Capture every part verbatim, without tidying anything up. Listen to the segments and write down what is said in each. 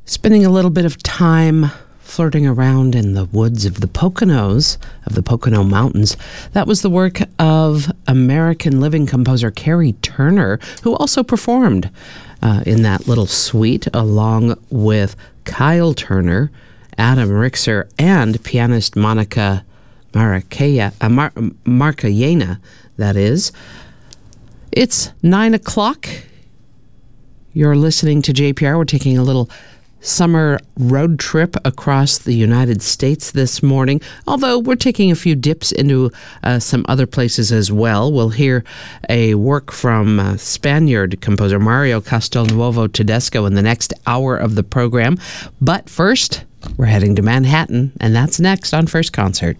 Spending a little bit of time flirting around in the woods of the Poconos, of the Pocono Mountains. That was the work of American living composer Carrie Turner, who also performed uh, in that little suite along with Kyle Turner, Adam Rixer, and pianist Monica Maracaya, uh, Mar- Marcayena, that is. It's nine o'clock. You're listening to J P R. We're taking a little summer road trip across the United States this morning, although we're taking a few dips into uh, some other places as well. We'll hear a work from uh, Spaniard composer Mario Castelnuovo Tedesco in the next hour of the program. But first, we're heading to Manhattan, and that's next on First Concert.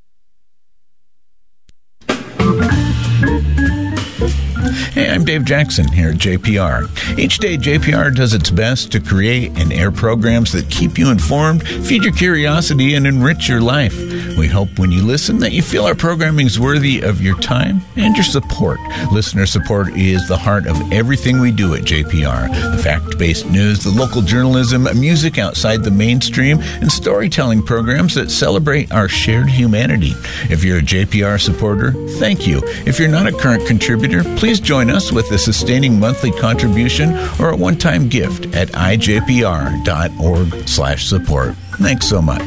Hey, I'm Dave Jackson here at J P R. Each day, J P R does its best to create and air programs that keep you informed, feed your curiosity, and enrich your life. We hope when you listen that you feel our programming is worthy of your time and your support. Listener support is the heart of everything we do at J P R. The fact-based news, the local journalism, music outside the mainstream, and storytelling programs that celebrate our shared humanity. If you're a J P R supporter, thank you. If you're not a current contributor, please join us with a sustaining monthly contribution or a one-time gift at i j p r dot org slash support. Thanks so much.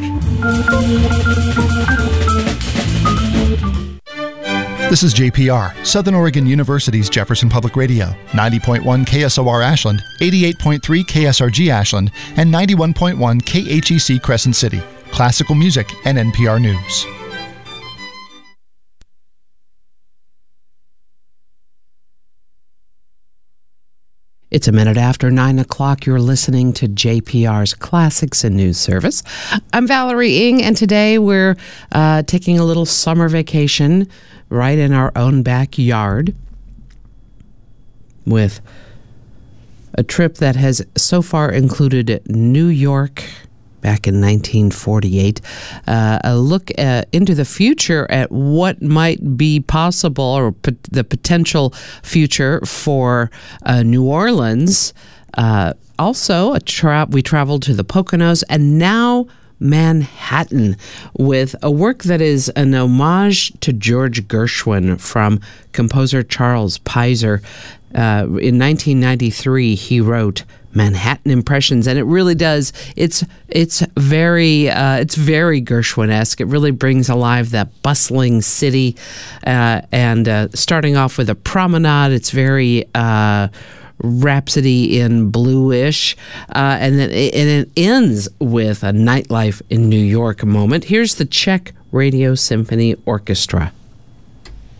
This is J P R, Southern Oregon University's Jefferson Public Radio, ninety point one K S O R Ashland, eighty-eight point three K S R G Ashland, and ninety-one point one K H E C Crescent City, classical music and N P R News. It's a minute after nine o'clock. You're listening to J P R's Classics and News Service. I'm Valerie Ng, and today we're uh, taking a little summer vacation right in our own backyard with a trip that has so far included New York back in nineteen forty-eight, uh, a look at, into the future at what might be possible or p- the potential future for uh, New Orleans. Uh, also, a tra- we traveled to the Poconos and now Manhattan with a work that is an homage to George Gershwin from composer Charles Peiser. Uh, in nineteen ninety-three, he wrote Manhattan Impressions, and it really does. It's it's very uh, it's very Gershwin-esque. It really brings alive that bustling city, uh, and uh, starting off with a promenade. It's very uh, Rhapsody in Blue-ish, uh, and then it, and it ends with a nightlife in New York moment. Here's the Czech Radio Symphony Orchestra.